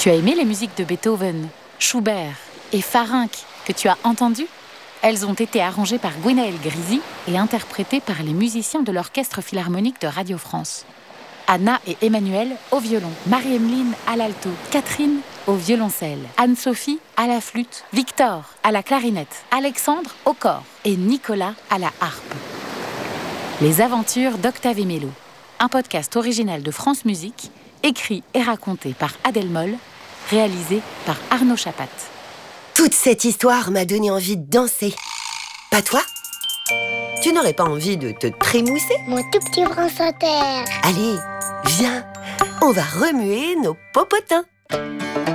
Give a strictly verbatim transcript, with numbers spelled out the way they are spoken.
Tu as aimé les musiques de Beethoven, Schubert et Farinck que tu as entendues? Elles ont été arrangées par Gwenaël Grisi et interprétées par les musiciens de l'Orchestre Philharmonique de Radio France. Anna et Emmanuel au violon, Marie-Emeline à l'alto, Catherine au violoncelle, Anne-Sophie à la flûte, Victor à la clarinette, Alexandre au cor et Nicolas à la harpe. Les aventures d'Octave et Mélo, un podcast original de France Musique, écrit et raconté par Adèle Moll, réalisé par Arnaud Chapat. Toute cette histoire m'a donné envie de danser. Pas toi? Tu n'aurais pas envie de te trémousser? Mon tout petit France Inter. Allez, viens, on va remuer nos popotins.